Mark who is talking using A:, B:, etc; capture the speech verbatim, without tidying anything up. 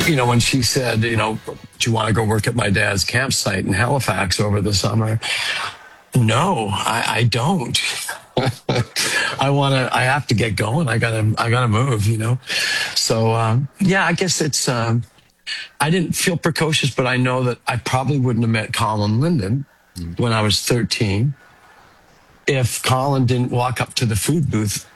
A: you know, when she said, you know, do you want to go work at my dad's campsite in Halifax over the summer? No, I, I don't. I want to, I have to get going. I gotta, I gotta move, you know? So, um, yeah, I guess it's, um, I didn't feel precocious, but I know that I probably wouldn't have met Colin Linden when I was thirteen if Colin didn't walk up to the food booth